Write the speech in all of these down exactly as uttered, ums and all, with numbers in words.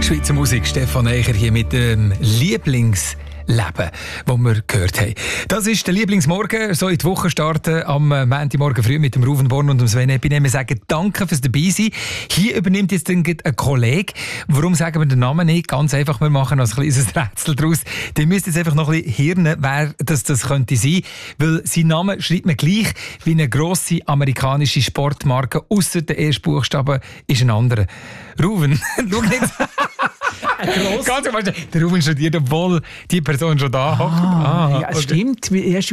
Schweizer Musik, Stefan Eicher hier mit dem Lieblingsleben, das wir gehört haben. Das ist der Lieblingsmorgen, so in die Woche starten, am Montagmorgen früh mit dem Ruven Born und dem Sven Epinem. Wir sagen danke fürs Dabeisein. Hier übernimmt jetzt ein Kollege. Warum sagen wir den Namen nicht? Ganz einfach, wir machen noch ein kleines Rätsel daraus. Ihr müsst jetzt einfach noch ein bisschen hirnen, wer das, das könnte sein. Weil sein Name schreibt man gleich wie eine grosse amerikanische Sportmarke, ausser der ersten Buchstaben ist ein anderer. Ruven, schau jetzt. Ganz einfach, der Ruben studiert, obwohl die Person schon da hockt. Ah, ah, ja, es stimmt.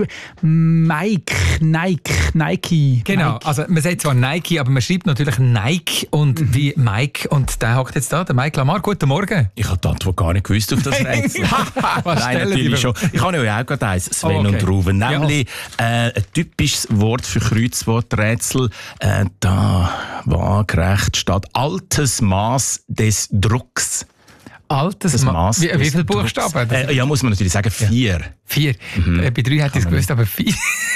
Mike, Nike, Nike. Genau, Nike. Also man sagt zwar Nike, aber man schreibt natürlich Nike und mhm. wie Mike. Und der hockt jetzt da, der Mike Lamar. Guten Morgen. Ich habe die Antwort gar nicht gewusst auf das Rätsel. Was Nein, natürlich schon. Ich habe ja auch gerade eins, Sven oh, okay. und Ruben. Nämlich ja. äh, ein typisches Wort für Kreuzworträtsel. Äh, da waagerecht steht altes Maß des Drucks. Altes das Maß. Wie, wie viele Buchstaben? Äh, ja, muss man natürlich sagen, vier. Ja. Vier. Mhm. Äh, bei drei hätte ich es gewusst, aber vier.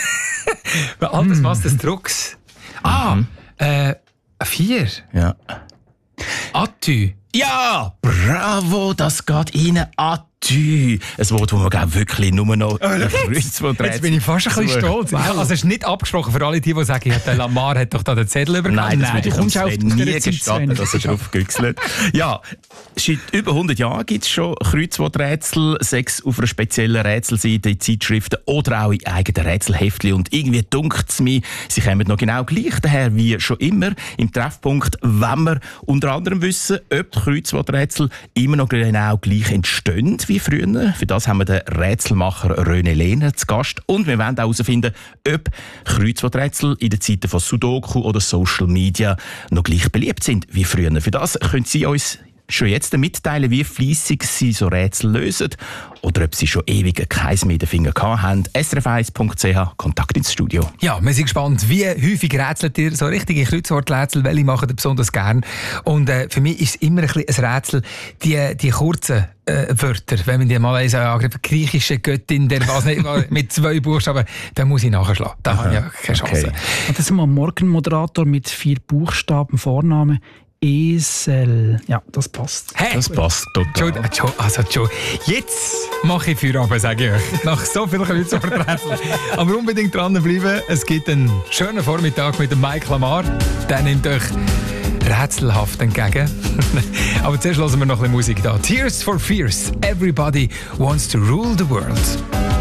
Altes Maß des Drucks. Ah, mhm. äh, vier. Ja. Atü. Ja, bravo, das geht Ihnen an. Ein Wort, das man auch wirklich nur noch Kreuzworträtsel. Jetzt bin ich fast ein bisschen stolz. Wow. Also es ist nicht abgesprochen für alle die, die sagen, ja, der Lamar hat doch da den Zettel übergeben. Nein, das würde ich uns nie Zeit gestatten, dass er drauf gegüchselt. Ja, seit über hundert Jahren gibt es schon Kreuzworträtsel, sechs auf einer speziellen Rätselseite in Zeitschriften oder auch in eigenen Rätselheftchen. Und irgendwie dunkt es mir, sie kommen noch genau gleich daher wie schon immer im Treffpunkt, wenn wir unter anderem wissen, ob die Kreuzworträtsel immer noch genau gleich entstehen wie früher. Für das haben wir den Rätselmacher René Lehner zu Gast. Und wir wollen auch herausfinden, ob Kreuzworträtsel in den Zeiten von Sudoku oder Social Media noch gleich beliebt sind wie früher. Für das können Sie uns schon jetzt mitteilen, wie fleissig Sie so Rätsel lösen oder ob Sie schon ewig keins mehr in den Fingern gehabt haben. S R F eins Punkt C H, Kontakt ins Studio. Ja, wir sind gespannt, wie häufig rätselt ihr so richtige Kreuzworträtsel, welche machen ihr besonders gern. Und äh, für mich ist es immer ein, bisschen ein Rätsel, die, die kurzen äh, Wörter, wenn man die mal lesen, äh, griechische Göttin, der was nicht mit zwei Buchstaben, dann muss ich nachschlagen. Da habe ich ja keine Chance. Okay. Und das ist mal ein Morgenmoderator mit vier Buchstaben, Vornamen. Esel. Ja, das passt. Hey, das passt total. Joe, also Joe, jetzt mache ich Feierabend, sage ich euch. Nach so vielen Kreuzworträtseln. Aber unbedingt dranbleiben. Es gibt einen schönen Vormittag mit dem Mike Lamar. Der nimmt euch rätselhaft entgegen. Aber zuerst hören wir noch ein bisschen Musik da. Tears for Fears. Everybody wants to rule the world.